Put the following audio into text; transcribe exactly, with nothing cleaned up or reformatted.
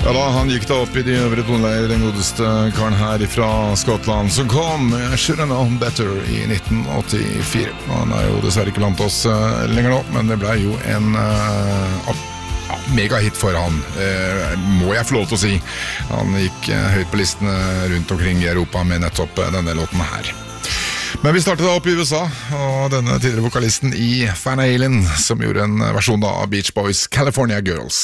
Ja da, han gikk da opp i de øvre tonleier, den godeste karen her fra Skottland, som kom med Should I Know Better i nitten åttifire. Han er jo dessverre ikke blant oss uh, lenger nå, men det ble jo en uh, ja, megahit for han, uh, må jeg få lov til å si. Han gikk uh, høyt på listene rundt omkring i Europa med nettopp uh, denne låten her. Men vi startet da opp i U S A, og denne tidligere vokalisten i Van Halen, som gjorde en versjon da av Beach Boys' California Girls.